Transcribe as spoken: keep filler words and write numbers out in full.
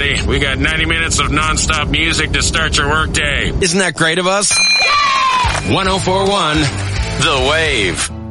everybody. We got ninety minutes of nonstop music to start your workday. Isn't that great of us? one oh four point one The Wave.